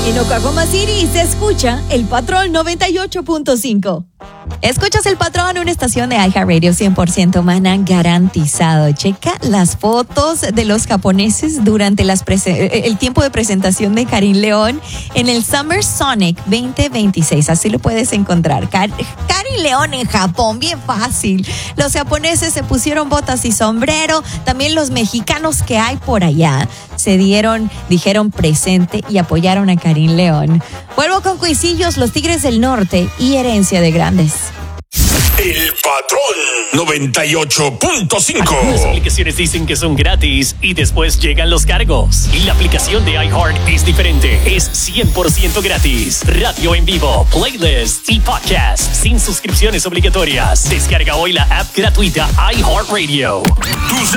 En Oklahoma City se escucha El Patrón 98.5. Escuchas El Patrón, una estación de iHeartRadio 100% humana garantizado. Checa las fotos de los japoneses durante el tiempo de presentación de Karim León en el Summer Sonic 2026. Así lo puedes encontrar. Karim León en Japón, bien fácil. Los japoneses se pusieron botas y sombrero. También los mexicanos que hay por allá dijeron presente y apoyaron a Karim León. Vuelvo con Cuisillos, los Tigres del Norte y Herencia de Grandes. El Patrón 98.5. Algunas aplicaciones dicen que son gratis y después llegan los cargos. Y la aplicación de iHeart es diferente. Es 100% gratis. Radio en vivo, playlists y podcasts sin suscripciones obligatorias. Descarga hoy la app gratuita iHeartRadio. Tus